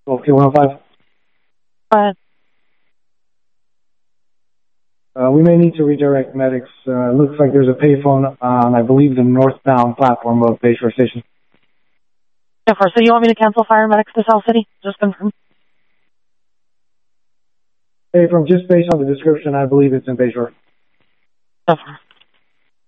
Okay, 105. Go ahead. We may need to redirect medics. Looks like there's a payphone on, I believe, the northbound platform of Bayshore Station. Yeah, so you want me to cancel fire medics to South City? Just confirm. Hey, from just based on the description, I believe it's in Bayshore. Definitely.